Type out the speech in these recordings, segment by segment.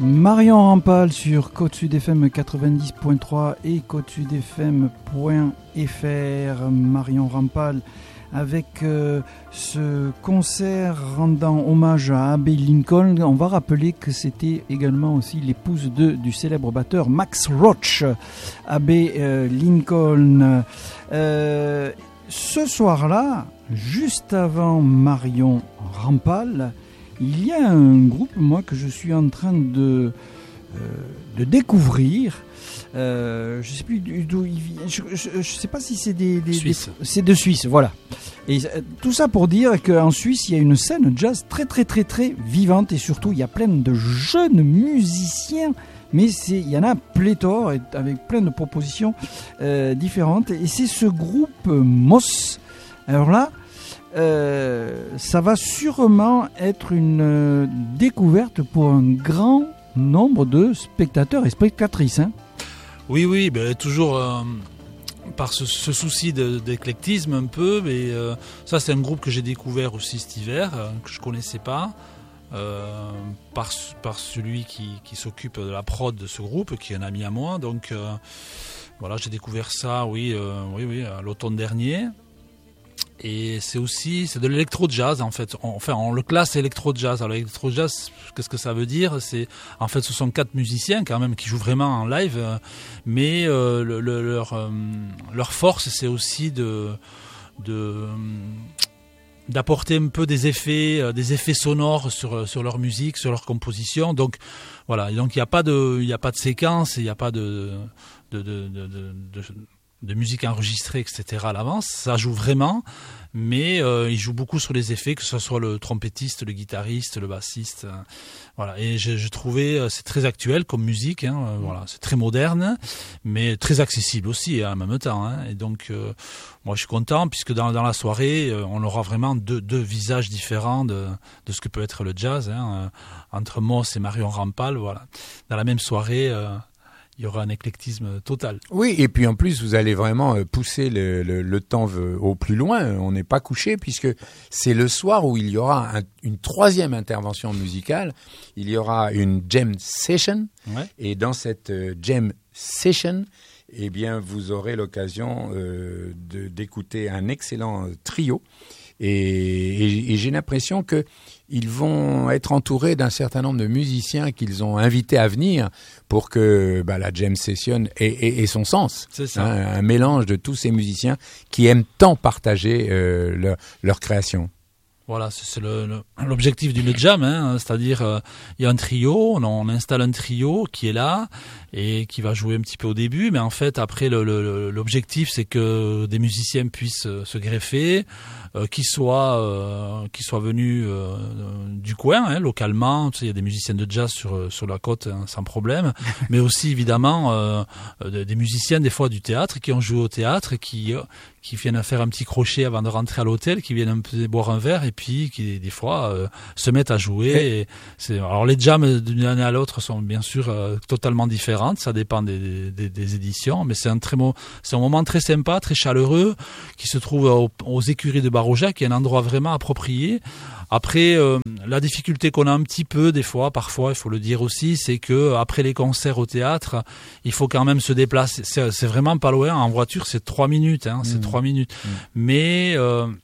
Marion Rampal sur Côte Sud FM 90.3 et Côte Sud FM.fr. Marion Rampal avec ce concert rendant hommage à Abbey Lincoln. On va rappeler que c'était également aussi l'épouse du célèbre batteur Max Roach, Abbey Lincoln. Ce soir-là, juste avant Marion Rampal, il y a un groupe, moi, que je suis en train de découvrir. Je sais plus d'où il vient. Je sais pas si c'est c'est de Suisse, voilà. Et tout ça pour dire qu'en Suisse, il y a une scène jazz très très très très vivante et surtout il y a plein de jeunes musiciens. Mais il y en a pléthore avec plein de propositions différentes. Et c'est ce groupe Moss. Alors là, ça va sûrement être une découverte pour un grand nombre de spectateurs et spectatrices. Hein. Oui, ben, toujours par ce souci d'éclectisme un peu. Mais ça, c'est un groupe que j'ai découvert aussi cet hiver, que je ne connaissais pas. Par celui qui s'occupe de la prod de ce groupe, qui est un ami à moi. Donc voilà, j'ai découvert ça, oui, à l'automne dernier. Et c'est de l'électro-jazz en fait. Enfin, on le classe électro-jazz. Alors l'électro-jazz, qu'est-ce que ça veut dire ? En fait, ce sont 4 musiciens quand même qui jouent vraiment en live, mais leur force, c'est aussi d'apporter un peu des effets sonores sur leur musique, sur leur composition. Donc voilà, donc il n'y a pas de séquence, il n'y a pas de musique enregistrée, etc. à l'avance. Ça joue vraiment, mais il joue beaucoup sur les effets, que ce soit le trompettiste, le guitariste, le bassiste. Voilà. Et je trouvais c'est très actuel comme musique. Voilà, c'est très moderne, mais très accessible aussi en même temps. Et donc moi je suis content puisque dans la soirée on aura vraiment deux visages différents de ce que peut être le jazz. Entre Moss et Marion Rampal. Voilà. Dans la même soirée. Il y aura un éclectisme total. Oui, et puis en plus, vous allez vraiment pousser le temps au plus loin. On n'est pas couché puisque c'est le soir où il y aura une troisième intervention musicale. Il y aura une jam session. Ouais. Et dans cette jam session, eh bien, vous aurez l'occasion d'écouter un excellent trio. Et j'ai l'impression qu'ils vont être entourés d'un certain nombre de musiciens qu'ils ont invités à venir pour que la jam session ait son sens. C'est ça. Un mélange de tous ces musiciens qui aiment tant partager leur création. Voilà, c'est l'objectif d'une jam, c'est-à-dire il y a un trio, on installe un trio qui est là et qui va jouer un petit peu au début, mais en fait après l'objectif c'est que des musiciens puissent se greffer, qui soient venus du coin, localement. Tu sais, il y a des musiciens de jazz sur la côte sans problème, mais aussi évidemment des musiciens des fois du théâtre qui ont joué au théâtre, qui viennent faire un petit crochet avant de rentrer à l'hôtel, qui viennent un peu boire un verre et puis qui des fois se mettent à jouer. Alors les jams d'une année à l'autre sont bien sûr totalement différentes, ça dépend des éditions, mais c'est un moment très sympa, très chaleureux, qui se trouve aux écuries de Baroja, qui est un endroit vraiment approprié. Après, la difficulté qu'on a un petit peu parfois, il faut le dire aussi, c'est que après les concerts au théâtre, il faut quand même se déplacer. C'est vraiment pas loin. En voiture, c'est 3 minutes. C'est 3 minutes. Mais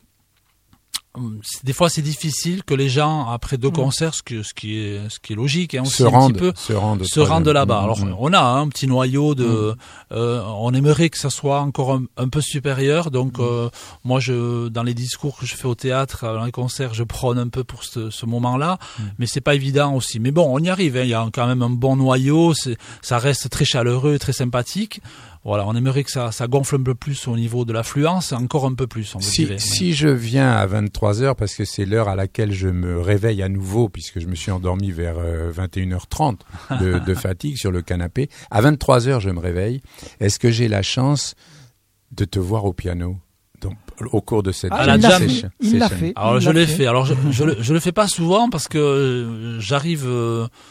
des fois, c'est difficile que les gens, après 2 concerts, ce qui est logique, se rendent là-bas. Alors, on a un petit noyau on aimerait que ça soit encore un peu supérieur. Donc, moi, dans les discours que je fais au théâtre, dans les concerts, je prône un peu pour ce moment-là. Mais c'est pas évident aussi. Mais bon, on y arrive. Il y a quand même un bon noyau. Ça reste très chaleureux, très sympathique. Voilà, on aimerait que ça gonfle un peu plus au niveau de l'affluence, encore un peu plus, on dirait. Si je viens à 23h, parce que c'est l'heure à laquelle je me réveille à nouveau, puisque je me suis endormi vers 21h30 de fatigue sur le canapé, à 23h je me réveille, est-ce que j'ai la chance de te voir au piano ? Donc, au cours de cette session. Il l'a fait. Alors je l'ai fait. Alors je le fais pas souvent parce que j'arrive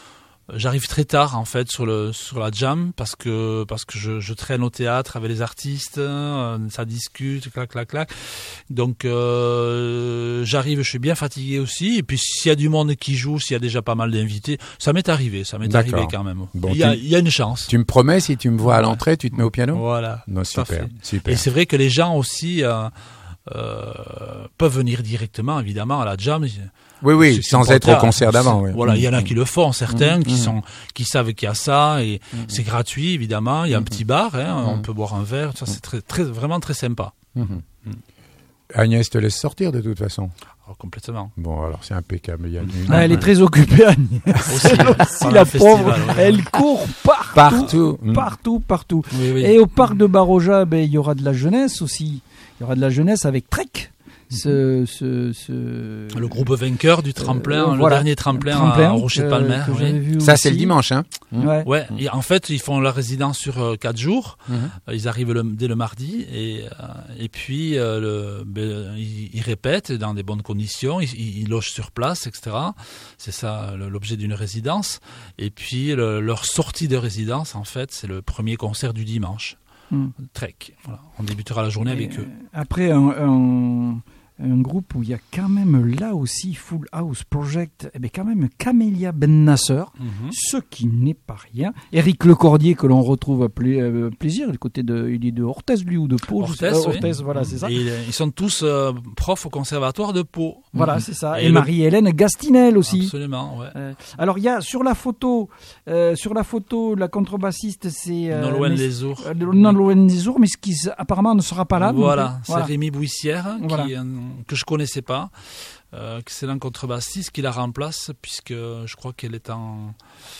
J'arrive très tard en fait sur la jam parce que je traîne au théâtre avec les artistes, ça discute, clac clac clac. Donc j'arrive, je suis bien fatigué aussi. Et puis s'il y a du monde qui joue, s'il y a déjà pas mal d'invités, ça m'est arrivé quand même. Bon, il y a une chance. Tu me promets, si tu me vois à l'entrée, tu te mets au piano. Voilà. Non, super. Et c'est vrai que les gens aussi peuvent venir directement évidemment à la jam. Oui, sans être au concert d'avant. Oui. Voilà, il y en a qui le font, certains qui savent qu'il y a ça et c'est gratuit évidemment. Il y a un petit bar, on peut boire un verre. Ça, c'est vraiment très sympa. Agnès te laisse sortir de toute façon. Oh, complètement. Bon, alors c'est impeccable. Elle est très occupée, Agnès. aussi la pauvre, elle court partout. Oui. Et au parc de Baroja, il y aura de la jeunesse aussi. Il y aura de la jeunesse avec Trek. Le groupe vainqueur du tremplin, le dernier tremplin à Rocher de Palmer. Ça, c'est le dimanche, hein. Ouais. Et en fait, ils font leur résidence sur 4 jours. Ils arrivent dès le mardi et puis ils répètent dans des bonnes conditions. Ils logent sur place, etc. C'est ça l'objet d'une résidence. Et puis leur sortie de résidence, en fait, c'est le premier concert du dimanche. Trek. Voilà. On débutera la journée avec eux. Après un groupe où il y a quand même là aussi Full House Project, quand même Camélia Ben Nasser, ce qui n'est pas rien. Éric Lecordier que l'on retrouve à plaisir du côté il est de Orthez lui ou de Pau. Orthez, voilà, c'est ça. Et ils sont tous profs au conservatoire de Pau. Voilà, c'est ça. Et Marie-Hélène Gastinel aussi. Absolument, ouais. Alors il y a sur la photo la contrebassiste c'est Nolwenn Lesourd. Nolwenn Lesourd, mais ce qui apparemment ne sera pas là. Voilà, c'est Rémi Bouissière que je connaissais pas, excellent contrebassiste qui la remplace puisque je crois qu'elle est en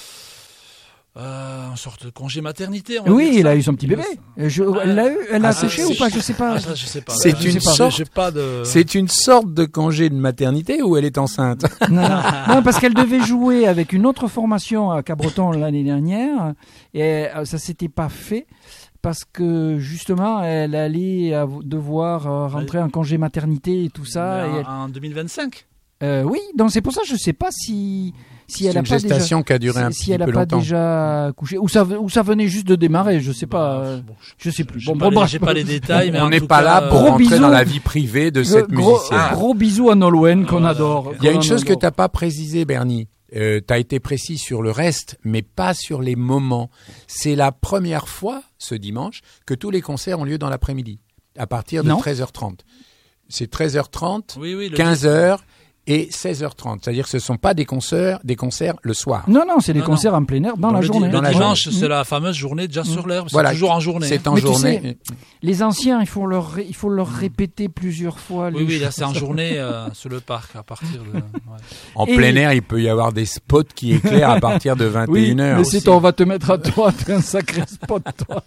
sorte de congé maternité. Oui, elle a eu son petit bébé. Elle a accouché ou pas? Je sais pas. Je sais pas. C'est une sorte de congé de maternité ou elle est enceinte? Non, parce qu'elle devait jouer avec une autre formation à Cabreton l'année dernière et ça s'était pas fait. Parce que justement, elle allait devoir rentrer en congé maternité et tout ça. En 2025 oui, donc c'est pour ça que je ne sais pas si elle a pas déjà... C'est une gestation qui a duré un petit peu longtemps. Si elle n'a pas déjà couché. Ou ça venait juste de démarrer, je ne sais pas. Je ne sais plus. Je n'ai pas les détails, mais on n'est pas là pour rentrer dans la vie privée de cette musicienne. Gros bisous à Nolwenn qu'on adore. Il y a une chose que tu n'as pas précisée, Bernie. Tu as été précis sur le reste, mais pas sur les moments. C'est la première fois, ce dimanche, que tous les concerts ont lieu dans l'après-midi, à partir de 13h30. C'est 13h30, 15h et 16h30. C'est-à-dire que ce ne sont pas des concerts le soir. Non, c'est des concerts en plein air dans la journée. Le dimanche, c'est la fameuse journée déjà sur l'herbe. C'est toujours en journée. C'est en journée. Tu sais, les anciens, il faut leur répéter plusieurs fois. Oui, là c'est en journée sur le parc à partir de... En plein air, il peut y avoir des spots qui éclairent à partir de 21h. Oui, mais on va te mettre à toi, t'es un sacré spot, toi.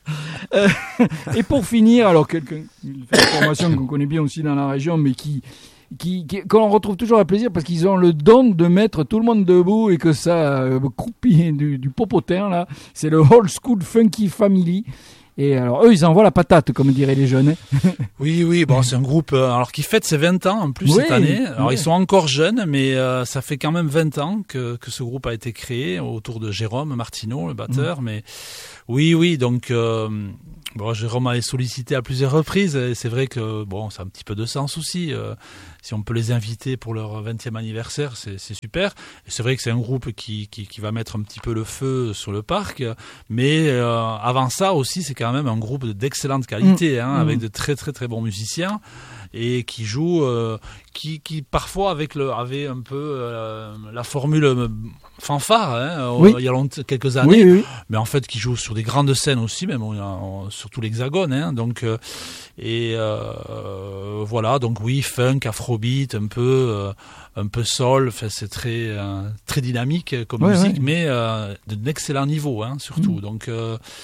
Et pour finir, alors quelqu'un qui fait une formation qu'on connaît bien aussi dans la région, mais qu'on retrouve toujours à plaisir parce qu'ils ont le don de mettre tout le monde debout et que ça croupit du popotin là. C'est le Old School Funky Family. Et alors eux, ils envoient la patate, comme diraient les jeunes. Oui, bon, c'est un groupe alors qui fête ses 20 ans en plus cette année. Alors ils sont encore jeunes, mais ça fait quand même 20 ans que ce groupe a été créé autour de Jérôme Martineau, le batteur. Mais oui, donc Jérôme a été sollicité à plusieurs reprises. Et c'est vrai que ça a un petit peu de sens aussi. Si on peut les inviter pour leur 20e anniversaire, c'est super. Et c'est vrai que c'est un groupe qui va mettre un petit peu le feu sur le parc. Mais avant ça aussi, c'est quand même un groupe d'excellente qualité, avec de très très très bons musiciens et qui joue, qui parfois avait un peu la formule fanfare, il y a quelques années, oui. Mais en fait qui joue sur des grandes scènes aussi, même sur tout l'Hexagone, donc voilà, donc oui, funk, afrobeat, un peu soul, c'est très très dynamique comme musique, mais d'un excellent niveau, surtout. Donc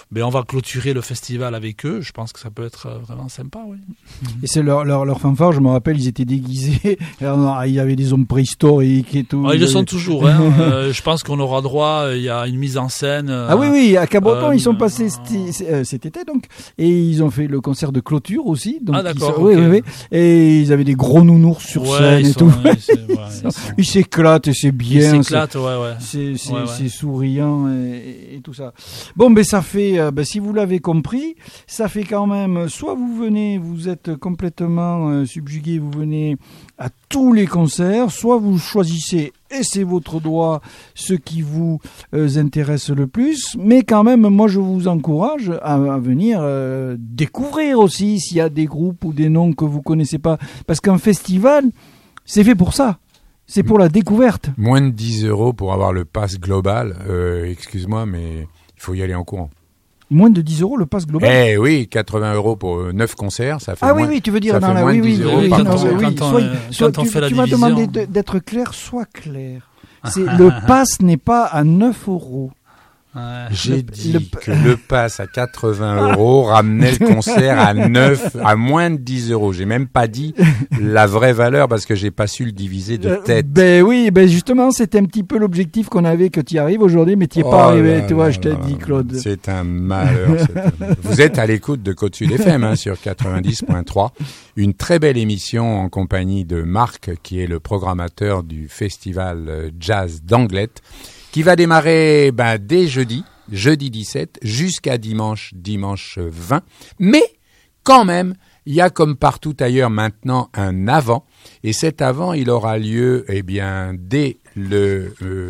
on va clôturer le festival avec eux. Je pense que ça peut être vraiment sympa, oui. Et c'est leur fanfare, je me rappelle, ils étaient déguisés. Il y avait des hommes préhistoriques et tout. Ils le sont toujours. Hein. Je pense qu'on aura droit. Il y a une mise en scène. Oui, à Cabreton, ils sont passés cet été donc, et ils ont fait le concert de clôture aussi. Donc d'accord. Oui. Et ils avaient des gros nounours sur scène et tout. Ils s'éclatent et c'est bien. Ils s'éclatent, ouais. C'est souriant et tout ça. Bon, ça fait, si vous l'avez compris, ça fait quand même, soit vous venez, vous êtes complètement subjugué, vous venez à tous les concerts, soit vous choisissez, et c'est votre droit, ce qui vous intéresse le plus, mais quand même, moi je vous encourage à venir découvrir aussi s'il y a des groupes ou des noms que vous connaissez pas, parce qu'un festival, c'est fait pour ça. C'est pour la découverte. Moins de 10 € pour avoir le pass global. Excuse-moi, mais il faut y aller en courant. Moins de 10 € le pass global. Eh oui, 80 € pour 9 concerts, ça fait oui, tu veux dire dans la oui, 10 € par concert. Quand on fait la division. Tu m'as demandé d'être clair, sois clair. Le pass n'est pas à 9 €. J'ai dit que le pass à 80 € ramenait le concert à moins de 10 €. J'ai même pas dit la vraie valeur parce que j'ai pas su le diviser de tête. Justement, c'était un petit peu l'objectif qu'on avait que tu y arrives aujourd'hui, mais tu n'y es pas arrivé. Tu vois, je t'ai dit, Claude. C'est un malheur. Vous êtes à l'écoute de Côte Sud FM sur 90.3. Une très belle émission en compagnie de Marc, qui est le programmateur du festival Jazz d'Anglet, qui va démarrer dès jeudi 17, jusqu'à dimanche 20. Mais quand même, il y a comme partout ailleurs maintenant un avant. Et cet avant, il aura lieu dès le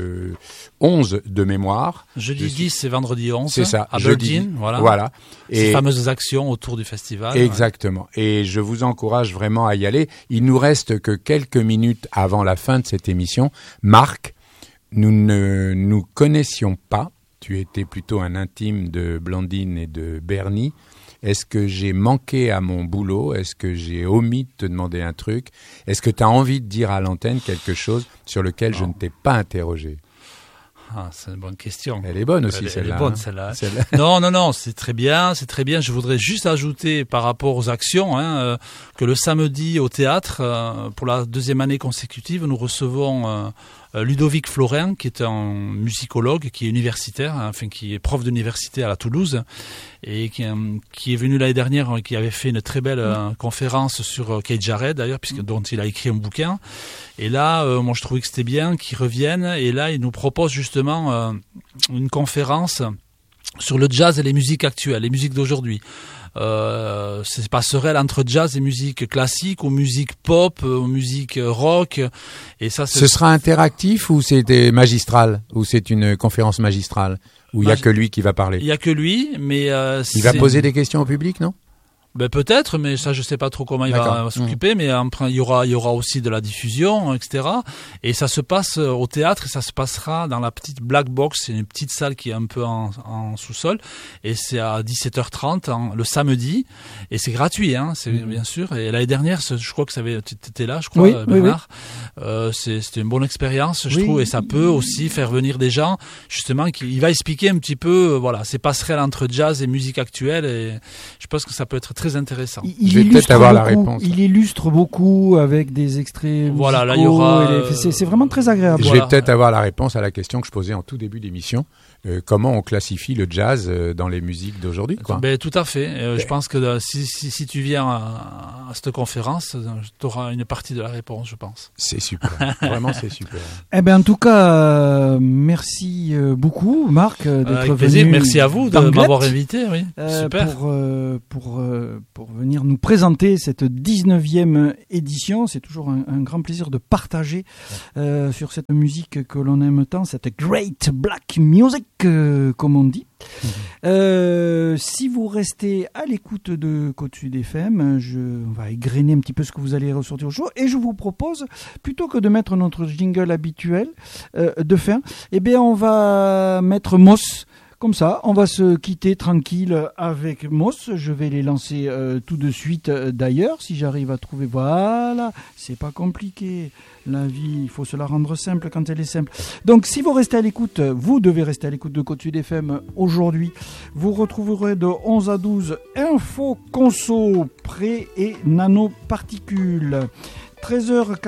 11 de mémoire. Jeudi 10 et vendredi 11. C'est ça. À Aberdeen, voilà. Ces fameuses actions autour du festival. Exactement. Ouais. Et je vous encourage vraiment à y aller. Il nous reste que quelques minutes avant la fin de cette émission. Marc, nous ne nous connaissions pas. Tu étais plutôt un intime de Blandine et de Bernie. Est-ce que j'ai manqué à mon boulot? Est-ce que j'ai omis de te demander un truc? Est-ce que tu as envie de dire à l'antenne quelque chose sur lequel je ne t'ai pas interrogé? C'est une bonne question. Elle est bonne aussi, celle-là. Elle est bonne, celle-là. Non, c'est très bien. Je voudrais juste ajouter par rapport aux actions que le samedi au théâtre, pour la deuxième année consécutive, nous recevons Ludovic Florin, qui est un musicologue, qui est universitaire, qui est prof d'université à la Toulouse, et qui est venu l'année dernière, qui avait fait une très belle conférence sur Keith Jarrett, d'ailleurs, dont il a écrit un bouquin. Et là, moi, je trouvais que c'était bien qu'il revienne. Et là, il nous propose justement une conférence sur le jazz et les musiques actuelles, les musiques d'aujourd'hui. C'est passerelle entre jazz et musique classique, ou musique pop, ou musique rock. Et ça, ce sera interactif ou c'est magistral, ou c'est une conférence magistrale, où il y a que lui qui va parler? Il y a que lui, mais il va poser des questions au public, non? Peut-être, mais ça je sais pas trop comment il va s'occuper, mais il y aura aussi de la diffusion, etc. Et ça se passe au théâtre, et ça se passera dans la petite Black Box, c'est une petite salle qui est un peu en sous-sol, et c'est à 17h30 le samedi, et c'est gratuit, c'est bien sûr. Et l'année dernière, je crois que tu étais là, je crois, Bernard. Oui. C'était une bonne expérience, je trouve, et ça peut aussi faire venir des gens, justement, il va expliquer un petit peu, ces passerelles entre jazz et musique actuelle, et je pense que ça peut être très intéressant. Je vais peut-être avoir la réponse. Il illustre beaucoup avec des extraits musicaux. Là, il y aura... C'est vraiment très agréable. Je vais peut-être avoir la réponse à la question que je posais en tout début d'émission. Comment on classifie le jazz dans les musiques d'aujourd'hui, quoi. Tout à fait. Je pense que si tu viens à cette conférence, tu auras une partie de la réponse, je pense. C'est super. Vraiment, c'est super. En tout cas, merci beaucoup, Marc, d'être venu. Merci à vous de m'avoir invité. Oui. Super. Pour venir nous présenter cette 19e édition. C'est toujours un grand plaisir de partager sur cette musique que l'on aime tant, cette great black music, comme on dit. Si vous restez à l'écoute de Côte Sud FM, on va égrener un petit peu ce que vous allez ressortir au show, et je vous propose, plutôt que de mettre notre jingle habituel de fin, on va mettre Moss, Comme ça, on va se quitter tranquille avec Moss. Je vais les lancer tout de suite d'ailleurs, si j'arrive à trouver. Voilà, c'est pas compliqué. La vie, il faut se la rendre simple quand elle est simple. Donc, si vous restez à l'écoute, vous devez rester à l'écoute de Côte Sud FM aujourd'hui. Vous retrouverez de 11 à 12 info conso, pré et nanoparticules. 12h,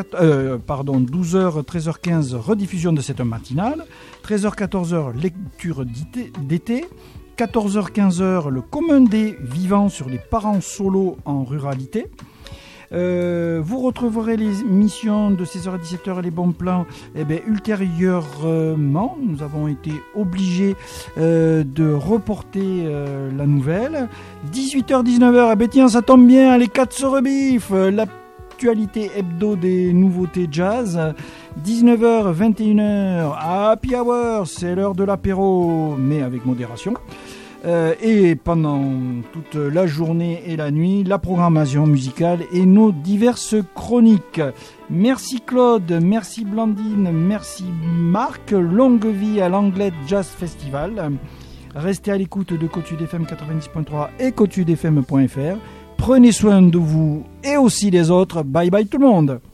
13h15, rediffusion de cette matinale. 13h, 14h, lecture d'été. 14h, 15h, le commun des vivants sur les parents solos en ruralité. Vous retrouverez les émissions de 16h à 17h et les bons plans ultérieurement. Nous avons été obligés de reporter la nouvelle. 18h, 19h, tiens, ça tombe bien, les 4 se rebiffent. L'actualité hebdo des nouveautés jazz. 19h, 21h, Happy Hour, c'est l'heure de l'apéro, mais avec modération. Et pendant toute la journée et la nuit, la programmation musicale et nos diverses chroniques. Merci Claude, merci Blandine, merci Marc. Longue vie à l'Anglet Jazz Festival. Restez à l'écoute de Côte Sud FM 90.3 et côtesudfm.fr. Prenez soin de vous et aussi des autres. Bye bye tout le monde.